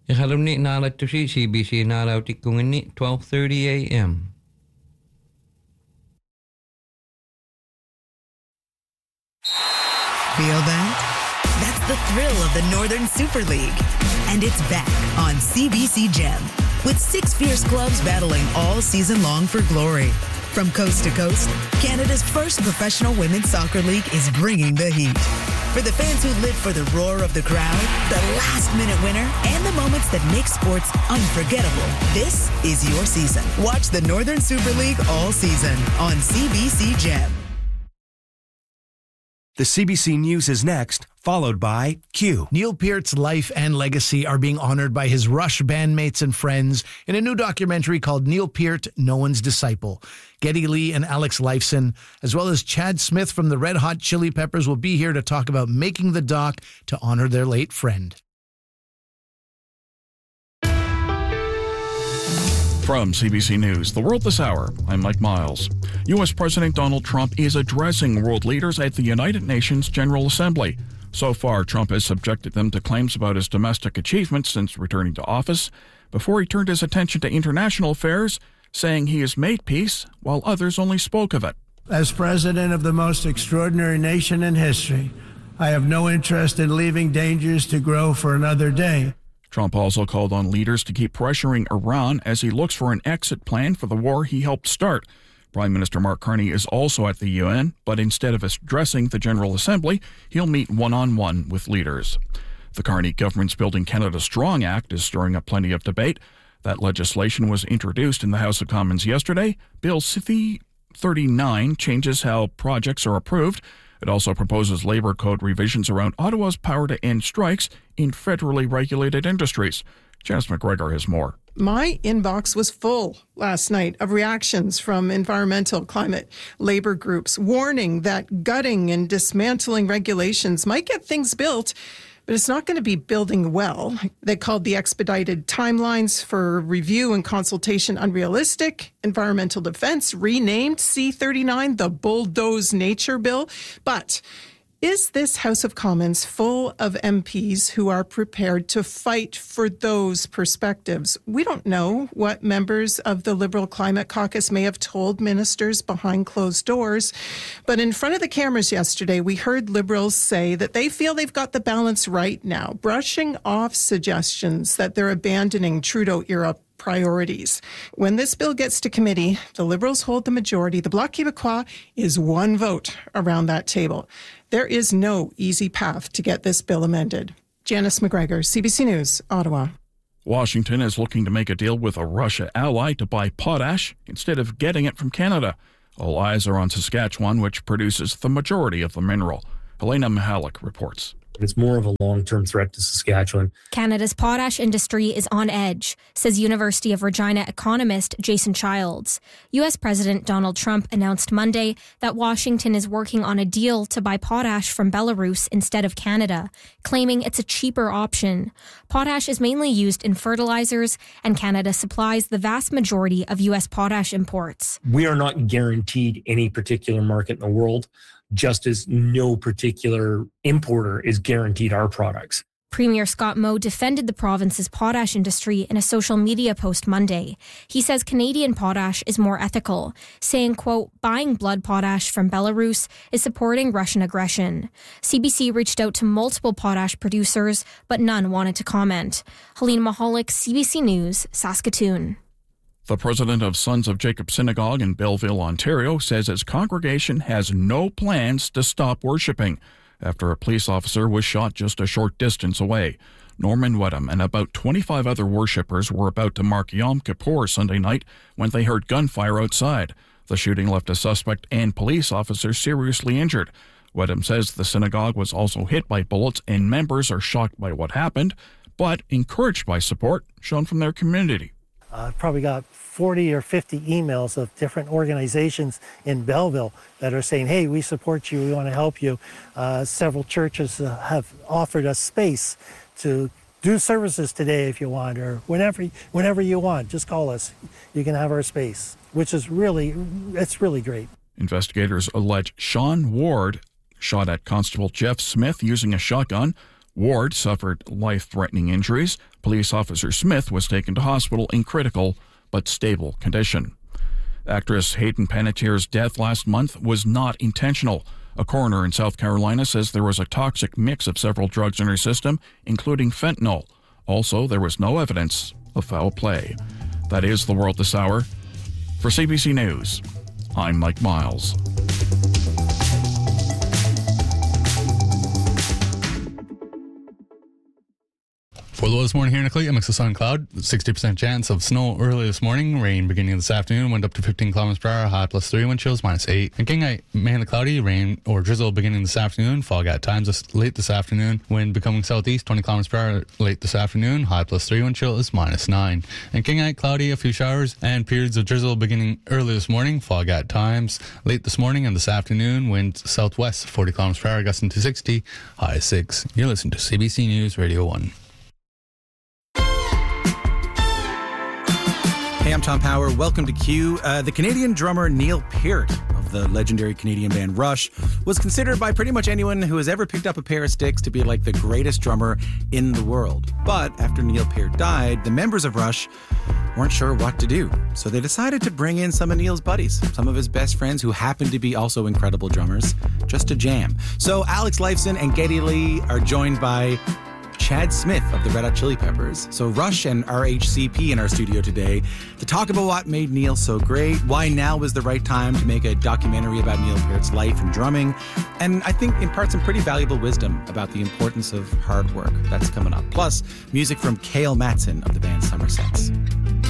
Ihalumni nalatusi CBC nalautikungini 12:30 a.m. Feel that? That's the thrill of the Northern Super League. And it's back on CBC Gem with 6 fierce clubs battling all season long for glory. From coast to coast, Canada's first professional women's soccer league is bringing the heat. For the fans who live for the roar of the crowd, the last-minute winner, and the moments that make sports unforgettable, this is your season. Watch the Northern Super League all season on CBC Gem. The CBC News is next, followed by Q. Neil Peart's life and legacy are being honored by his Rush bandmates and friends in a new documentary called Neil Peart, No One's Disciple. Geddy Lee and Alex Lifeson, as well as Chad Smith from the Red Hot Chili Peppers, will be here to talk about making the doc to honor their late friend. From CBC News, The World This Hour, I'm Mike Miles. U.S. President Donald Trump is addressing world leaders at the United Nations General Assembly. So far, Trump has subjected them to claims about his domestic achievements since returning to office, before he turned his attention to international affairs, saying he has made peace while others only spoke of it. As president of the most extraordinary nation in history, I have no interest in leaving dangers to grow for another day. Trump also called on leaders to keep pressuring Iran as he looks for an exit plan for the war he helped start. Prime Minister Mark Carney is also at the UN, but instead of addressing the General Assembly, he'll meet one-on-one with leaders. The Carney government's Building Canada Strong Act is stirring up plenty of debate. That legislation was introduced in the House of Commons yesterday. Bill C-39 changes how projects are approved. It also proposes labor code revisions around Ottawa's power to end strikes in federally regulated industries. Janice McGregor has more. My inbox was full last night of reactions from environmental climate labor groups warning that gutting and dismantling regulations might get things built, but it's not going to be building well. They called the expedited timelines for review and consultation unrealistic. Environmental Defense renamed C-39 the Bulldoze Nature Bill. But is this House of Commons full of MPs who are prepared to fight for those perspectives? We don't know what members of the Liberal Climate Caucus may have told ministers behind closed doors, but in front of the cameras yesterday, we heard Liberals say that they feel they've got the balance right now, brushing off suggestions that they're abandoning Trudeau-era priorities. When this bill gets to committee, the Liberals hold the majority. The Bloc Québécois is one vote around that table. There is no easy path to get this bill amended. Janice McGregor, CBC News, Ottawa. Washington is looking to make a deal with a Russia ally to buy potash instead of getting it from Canada. All eyes are on Saskatchewan, which produces the majority of the mineral. Helena Mihalik reports. It's more of a long-term threat to Saskatchewan. Canada's potash industry is on edge, says University of Regina economist Jason Childs. U.S. President Donald Trump announced Monday that Washington is working on a deal to buy potash from Belarus instead of Canada, claiming it's a cheaper option. Potash is mainly used in fertilizers, and Canada supplies the vast majority of U.S. potash imports. We are not guaranteed any particular market in the world, just as no particular importer is guaranteed our products. Premier Scott Moe defended the province's potash industry in a social media post Monday. He says Canadian potash is more ethical, saying, quote, buying blood potash from Belarus is supporting Russian aggression. CBC reached out to multiple potash producers, but none wanted to comment. Helena Mahalik, CBC News, Saskatoon. The president of Sons of Jacob Synagogue in Belleville, Ontario, says his congregation has no plans to stop worshiping after a police officer was shot just a short distance away. Norman Wedham and about 25 other worshippers were about to mark Yom Kippur Sunday night when they heard gunfire outside. The shooting left a suspect and police officer seriously injured. Wedham says the synagogue was also hit by bullets and members are shocked by what happened, but encouraged by support shown from their community. I've probably got 40 or 50 emails of different organizations in Belleville that are saying, hey, we support you, we want to help you. Several churches have offered us space to do services today if you want, or whenever you want, just call us. You can have our space, which is really great. Investigators allege Sean Ward shot at Constable Jeff Smith using a shotgun. Ward suffered life-threatening injuries. Police officer Smith was taken to hospital in critical but stable condition. Actress Hayden Panettiere's death last month was not intentional. A coroner in South Carolina says there was a toxic mix of several drugs in her system, including fentanyl. Also, there was no evidence of foul play. That is the world this hour. For CBC News, I'm Mike Miles. For the low this morning here in Nickley, a mix of sun and cloud, 60% chance of snow early this morning, rain beginning this afternoon, wind up to 15 kilometers per hour, high +3, wind chills -8. And Kingyte, mainly cloudy, rain or drizzle beginning this afternoon, fog at times late this afternoon, wind becoming southeast, 20 kilometers per hour late this afternoon, high +3, wind chill is -9. And Kingyte, cloudy, a few showers and periods of drizzle beginning early this morning, fog at times late this morning and this afternoon, wind southwest, 40 kilometers per hour, gusting to 60, high 6. You're listening to CBC News Radio 1. Hey, I'm Tom Power. Welcome to Q. The Canadian drummer Neil Peart of the legendary Canadian band Rush was considered by pretty much anyone who has ever picked up a pair of sticks to be like the greatest drummer in the world. But after Neil Peart died, the members of Rush weren't sure what to do. So they decided to bring in some of Neil's buddies, some of his best friends who happened to be also incredible drummers, just to jam. So Alex Lifeson and Geddy Lee are joined by Chad Smith of the Red Hot Chili Peppers. So Rush and RHCP in our studio today to talk about what made Neil so great, why now was the right time to make a documentary about Neil Peart's life and drumming, and I think impart some pretty valuable wisdom about the importance of hard work. That's coming up. Plus, music from Kale Matson of the band Somersets.